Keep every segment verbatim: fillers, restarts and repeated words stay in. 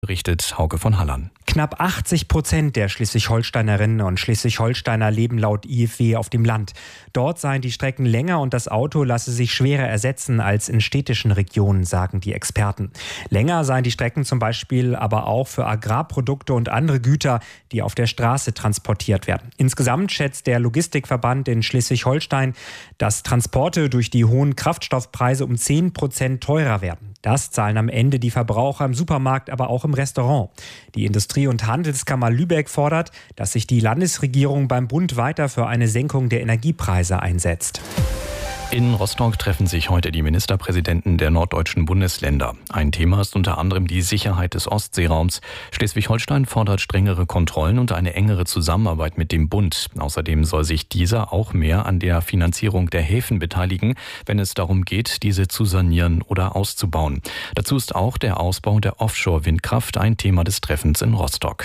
berichtet Hauke von Hallern. Knapp achtzig Prozent der Schleswig-Holsteinerinnen und Schleswig-Holsteiner leben laut I F W auf dem Land. Dort seien die Strecken länger und das Auto lasse sich schwerer ersetzen als in städtischen Regionen, sagen die Experten. Länger seien die Strecken zum Beispiel aber auch für Agrarprodukte und andere Güter, die auf der Straße transportiert werden. Insgesamt schätzt der Logistikverband in Schleswig-Holstein, dass Transporte durch die hohen Kraftstoffpreise um zehn Prozent teurer werden. Das zahlen am Ende die Verbraucher im Supermarkt, aber auch im Restaurant. Die Industrie- und Handelskammer Lübeck fordert, dass sich die Landesregierung beim Bund weiter für eine Senkung der Energiepreise einsetzt. In Rostock treffen sich heute die Ministerpräsidenten der norddeutschen Bundesländer. Ein Thema ist unter anderem die Sicherheit des Ostseeraums. Schleswig-Holstein fordert strengere Kontrollen und eine engere Zusammenarbeit mit dem Bund. Außerdem soll sich dieser auch mehr an der Finanzierung der Häfen beteiligen, wenn es darum geht, diese zu sanieren oder auszubauen. Dazu ist auch der Ausbau der Offshore-Windkraft ein Thema des Treffens in Rostock.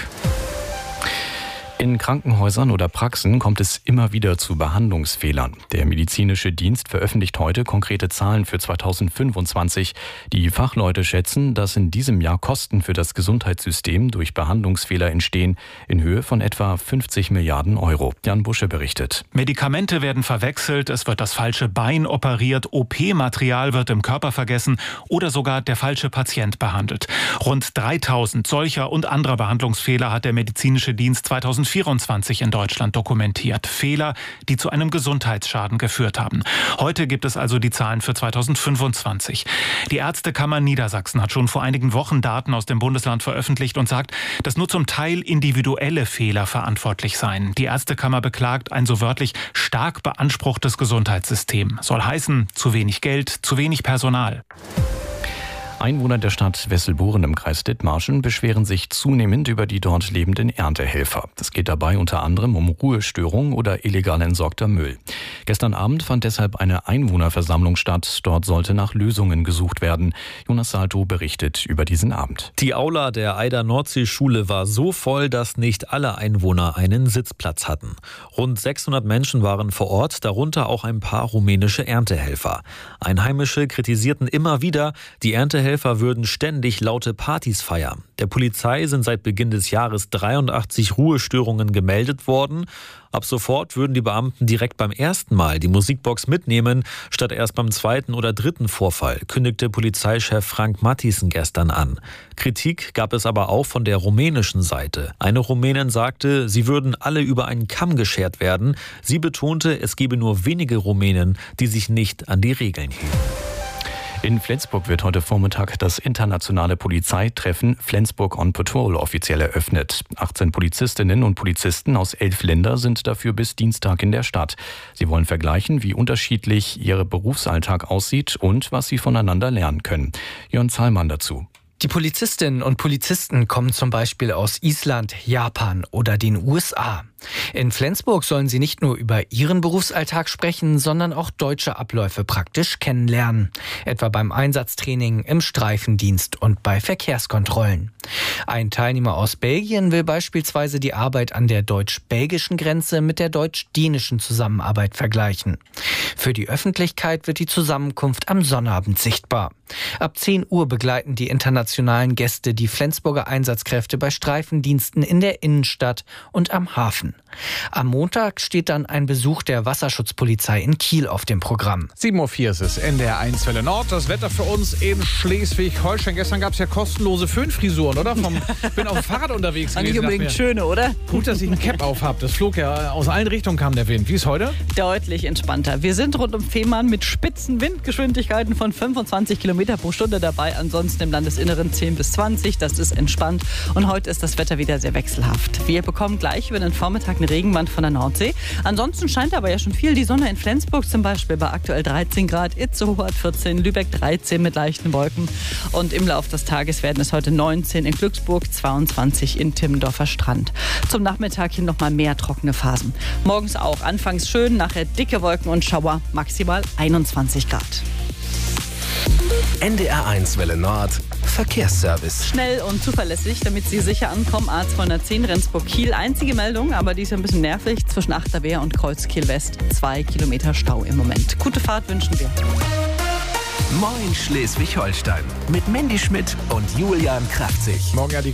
In Krankenhäusern oder Praxen kommt es immer wieder zu Behandlungsfehlern. Der medizinische Dienst veröffentlicht heute konkrete Zahlen für zweitausendfünfundzwanzig. Die Fachleute schätzen, dass in diesem Jahr Kosten für das Gesundheitssystem durch Behandlungsfehler entstehen in Höhe von etwa fünfzig Milliarden Euro. Jan Busche berichtet. Medikamente werden verwechselt, es wird das falsche Bein operiert, O P-Material wird im Körper vergessen oder sogar der falsche Patient behandelt. Rund dreitausend solcher und anderer Behandlungsfehler hat der medizinische Dienst zweitausendvierundzwanzig in Deutschland dokumentiert. Fehler, die zu einem Gesundheitsschaden geführt haben. Heute gibt es also die Zahlen für zweitausendfünfundzwanzig. Die Ärztekammer Niedersachsen hat schon vor einigen Wochen Daten aus dem Bundesland veröffentlicht und sagt, dass nur zum Teil individuelle Fehler verantwortlich seien. Die Ärztekammer beklagt ein so wörtlich stark beanspruchtes Gesundheitssystem. Soll heißen, zu wenig Geld, zu wenig Personal. Einwohner der Stadt Wesselburen im Kreis Dithmarschen beschweren sich zunehmend über die dort lebenden Erntehelfer. Es geht dabei unter anderem um Ruhestörung oder illegal entsorgter Müll. Gestern Abend fand deshalb eine Einwohnerversammlung statt. Dort sollte nach Lösungen gesucht werden. Jonas Salto berichtet über diesen Abend. Die Aula der Eider-Nordsee-Schule war so voll, dass nicht alle Einwohner einen Sitzplatz hatten. Rund sechshundert Menschen waren vor Ort, darunter auch ein paar rumänische Erntehelfer. Einheimische kritisierten immer wieder, die Erntehelfer Helfer würden ständig laute Partys feiern. Der Polizei sind seit Beginn des Jahres dreiundachtzig Ruhestörungen gemeldet worden. Ab sofort würden die Beamten direkt beim ersten Mal die Musikbox mitnehmen, statt erst beim zweiten oder dritten Vorfall, kündigte Polizeichef Frank Matthiessen gestern an. Kritik gab es aber auch von der rumänischen Seite. Eine Rumänin sagte, sie würden alle über einen Kamm geschert werden. Sie betonte, es gebe nur wenige Rumänen, die sich nicht an die Regeln hielten. In Flensburg wird heute Vormittag das internationale Polizeitreffen Flensburg on Patrol offiziell eröffnet. achtzehn Polizistinnen und Polizisten aus elf Ländern sind dafür bis Dienstag in der Stadt. Sie wollen vergleichen, wie unterschiedlich ihr Berufsalltag aussieht und was sie voneinander lernen können. Jörn Zahlmann dazu. Die Polizistinnen und Polizisten kommen zum Beispiel aus Island, Japan oder den U S A. In Flensburg sollen sie nicht nur über ihren Berufsalltag sprechen, sondern auch deutsche Abläufe praktisch kennenlernen. Etwa beim Einsatztraining, im Streifendienst und bei Verkehrskontrollen. Ein Teilnehmer aus Belgien will beispielsweise die Arbeit an der deutsch-belgischen Grenze mit der deutsch-dänischen Zusammenarbeit vergleichen. Für die Öffentlichkeit wird die Zusammenkunft am Sonnabend sichtbar. Ab zehn Uhr begleiten die internationalen Gäste die Flensburger Einsatzkräfte bei Streifendiensten in der Innenstadt und am Hafen. Am Montag steht dann ein Besuch der Wasserschutzpolizei in Kiel auf dem Programm. sieben Uhr vier ist es, N D R eins Welle Nord. Das Wetter für uns in Schleswig-Holstein. Gestern gab es ja kostenlose Föhnfrisuren, oder? Vom, bin auf dem Fahrrad unterwegs gewesen. Nicht unbedingt schöne, oder? Gut, dass ich ein Cap auf habe. Das flog ja aus allen Richtungen, kam der Wind. Wie ist heute? Deutlich entspannter. Wir sind rund um Fehmarn mit spitzen Windgeschwindigkeiten von fünfundzwanzig Kilometer pro Stunde dabei. Ansonsten im Landesinneren zehn bis zwanzig. Das ist entspannt. Und heute ist das Wetter wieder sehr wechselhaft. Wir bekommen gleich über den Vormittag eine Regenwand von der Nordsee. Ansonsten scheint aber ja schon viel die Sonne in Flensburg zum Beispiel bei aktuell dreizehn Grad, Itzehoe hat vierzehn, Lübeck dreizehn mit leichten Wolken. Und im Laufe des Tages werden es heute neunzehn in Glücksburg, zweiundzwanzig in Timmendorfer Strand. Zum Nachmittag hin noch mal mehr trockene Phasen. Morgens auch anfangs schön, nachher dicke Wolken und Schauer, maximal einundzwanzig Grad. N D R eins Welle Nord Verkehrsservice. Schnell und zuverlässig, damit Sie sicher ankommen. A zweihundertzehn Rendsburg-Kiel. Einzige Meldung, aber die ist ein bisschen nervig. Zwischen Achterwehr und Kreuzkiel West. Zwei Kilometer Stau im Moment. Gute Fahrt wünschen wir. Moin Schleswig-Holstein mit Mandy Schmidt und Julian Kraftzig. Morgen ja die